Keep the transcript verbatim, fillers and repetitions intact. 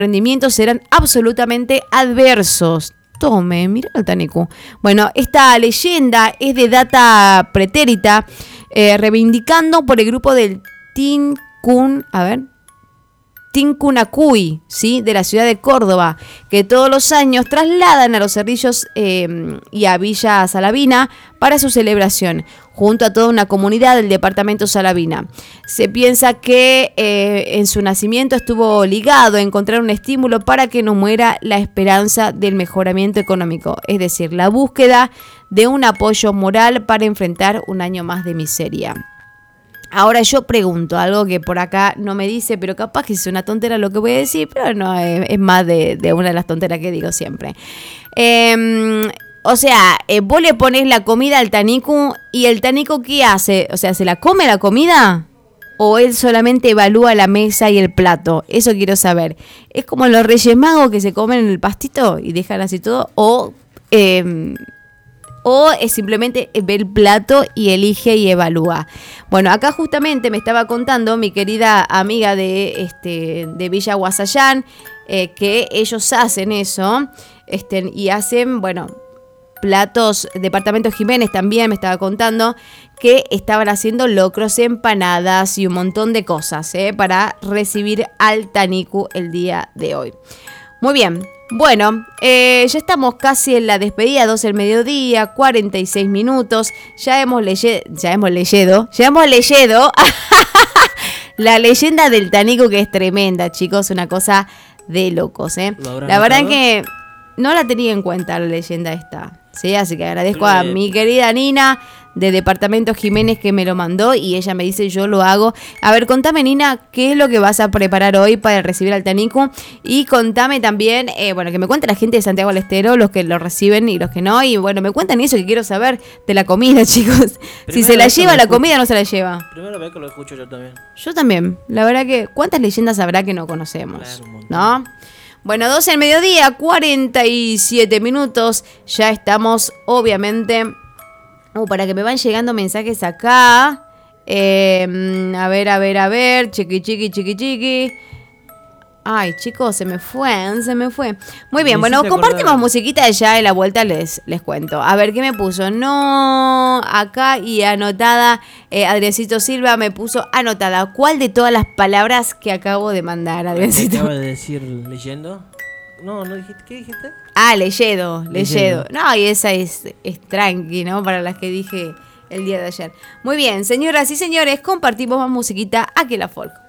rendimientos serán absolutamente adversos. Tome, mira el Taniku. Bueno, esta leyenda es de data pretérita, eh, reivindicando por el grupo del Tincun, a ver, Tincunacuy, ¿sí? De la ciudad de Córdoba, que todos los años trasladan a los Cerrillos eh, y a Villa Salavina para su celebración, junto a toda una comunidad del departamento Salavina. Se piensa que eh, en su nacimiento estuvo ligado a encontrar un estímulo para que no muera la esperanza del mejoramiento económico, es decir, la búsqueda de un apoyo moral para enfrentar un año más de miseria. Ahora yo pregunto, algo que por acá no me dice, pero capaz que es una tontera lo que voy a decir, pero no, es, es más de, de una de las tonteras que digo siempre. Eh, o sea, eh, vos le pones la comida al Taniku y el Taniku ¿qué hace? O sea, ¿se la come la comida? ¿O él solamente evalúa la mesa y el plato? Eso quiero saber. ¿Es como los Reyes Magos que se comen el pastito y dejan así todo? ¿O... Eh, o es simplemente ve el plato y elige y evalúa? Bueno, acá justamente me estaba contando mi querida amiga de, este, de Villa Guasayán, eh, que ellos hacen eso, este, y hacen, bueno, platos. Departamento Jiménez también me estaba contando que estaban haciendo locros, empanadas y un montón de cosas, eh, para recibir al Taniku el día de hoy. Muy bien. Bueno, eh, ya estamos casi en la despedida, doce del mediodía, cuarenta y seis minutos. Ya hemos leído, ya hemos leído, ya hemos leído la leyenda del Taniku, que es tremenda, chicos, una cosa de locos, ¿eh? La verdad que no la tenía en cuenta la leyenda esta, ¿sí? Así que agradezco a mi querida Nina de Departamento Jiménez que me lo mandó y ella me dice yo lo hago. A ver, contame, Nina, qué es lo que vas a preparar hoy para recibir al Taniku, y contame también, eh, bueno, que me cuente la gente de Santiago del Estero, los que lo reciben y los que no, y bueno, me cuentan eso que quiero saber de la comida, chicos. Si se la lleva la comida o no se la lleva. Primera vez que lo escucho yo también. Yo también, la verdad que ¿cuántas leyendas habrá que no conocemos? Claro, ¿no? Bueno, doce del mediodía, cuarenta y siete minutos, ya estamos obviamente... Uh, para que me van llegando mensajes acá. Eh, a ver, a ver, a ver. Chiqui, chiqui, chiqui, chiqui. Ay, chicos, se me fue, se me fue. Muy bien, bueno, compartimos musiquita y ya de la vuelta les, les cuento. A ver, ¿qué me puso? No, acá y anotada. Eh, Adriancito Silva me puso anotada. ¿Cuál de todas las palabras que acabo de mandar, Adriancito? ¿Acaba de decir leyendo? No, no dijiste, ¿qué dijiste? Ah, leyedo, leyedo. No, y esa es, es tranqui, ¿no? Para las que dije el día de ayer. Muy bien, señoras y señores, compartimos más musiquita aquí en La Folk.